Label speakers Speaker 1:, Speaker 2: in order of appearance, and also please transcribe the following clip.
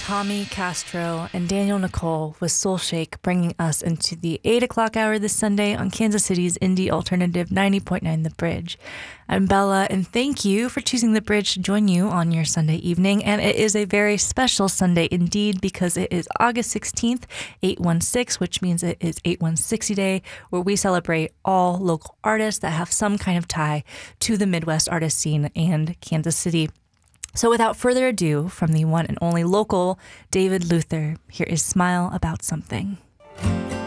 Speaker 1: Tommy Castro and Daniel Nicole with Soul Shake, bringing us into the 8 o'clock hour this Sunday on Kansas City's Indie Alternative 90.9 The Bridge. I'm Bella, and thank you for choosing The Bridge to join you on your Sunday evening. And it is a very special Sunday indeed, because it is August 16th, 816, which means it is 816 Day, where we celebrate all local artists that have some kind of tie to the Midwest artist scene and Kansas City. So without further ado, from the one and only local David Luther, here is Smile About Something.